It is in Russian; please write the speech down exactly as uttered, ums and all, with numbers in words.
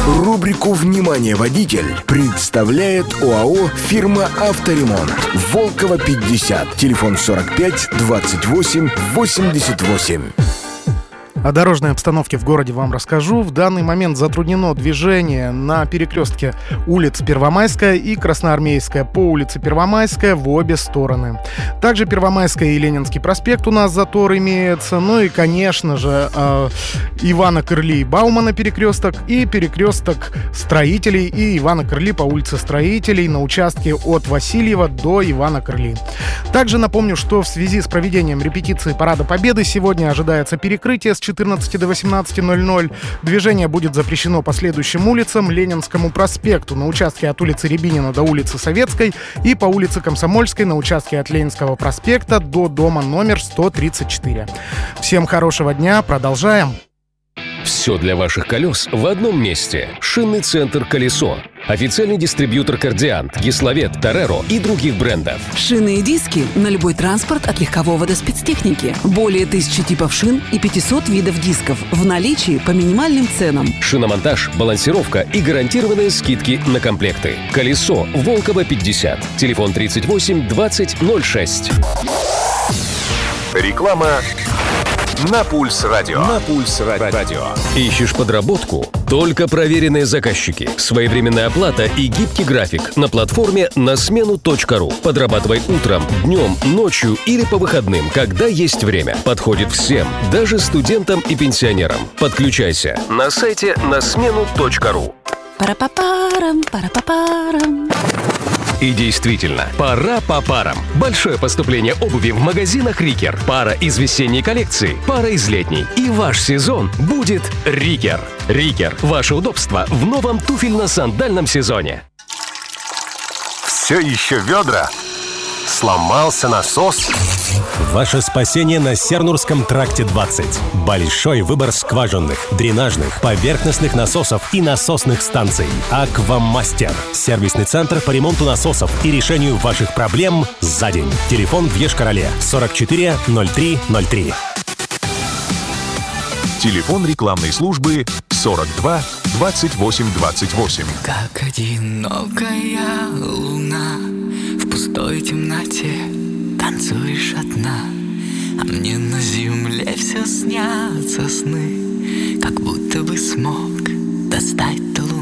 Рубрику «Внимание, водитель» представляет ОАО «Фирма Авторемонт». Волкова, пятьдесят. Телефон сорок пять двадцать восемь восемьдесят восемь. О дорожной обстановке в городе вам расскажу. В данный момент затруднено движение на перекрестке улиц Первомайская и Красноармейская по улице Первомайская в обе стороны. Также Первомайская и Ленинский проспект у нас затор имеется. Ну и, конечно же, э, Ивана Крыльи и Баумана перекресток и перекресток Строителей и Ивана Крыльи по улице Строителей на участке от Васильева до Ивана Крыльи. Также напомню, что в связи с проведением репетиции Парада Победы сегодня ожидается перекрытие с четырнадцати до восемнадцати ноль-ноль. Движение будет запрещено по следующим улицам: Ленинскому проспекту на участке от улицы Рябинина до улицы Советской и по улице Комсомольской на участке от Ленинского проспекта до дома номер сто тридцать четыре. Всем хорошего дня, продолжаем. Все для ваших колес в одном месте. Шинный центр «Колесо». Официальный дистрибьютор «Кардиант», «Гисловет», «Тореро» и других брендов. Шины и диски на любой транспорт от легкового до спецтехники. Более тысячи типов шин и пятисот видов дисков в наличии по минимальным ценам. Шиномонтаж, балансировка и гарантированные скидки на комплекты. «Колесо», Волкова, пятьдесят. Телефон тридцать восемь двадцать ноль шесть. Реклама на Пульс Радио. На Пульс Радио. Ищешь подработку? Только проверенные заказчики, своевременная оплата и гибкий график на платформе на смену точка ру. Подрабатывай утром, днем, ночью или по выходным, когда есть время. Подходит всем, даже студентам и пенсионерам. Подключайся на сайте на смену точка ру. Пара-па-парам, пара-па-парам. И действительно, пора по парам. Большое поступление обуви в магазинах «Рикер». Пара из весенней коллекции, пара из летней. И ваш сезон будет «Рикер». «Рикер» – ваше удобство в новом туфельно-сандальном сезоне. Все еще ведра? Сломался насос? Ваше спасение на Сернурском тракте двадцать. Большой выбор скважинных, дренажных, поверхностных насосов и насосных станций. «Аквамастер». Сервисный центр по ремонту насосов и решению ваших проблем за день. Телефон в Еш-Короле сорок четыре ноль три ноль три. Телефон рекламной службы сорок два двадцать восемь двадцать восемь. Как одинокая луна в пустой темноте танцуешь одна, а мне на земле все снятся сны, как будто бы смог достать до луны.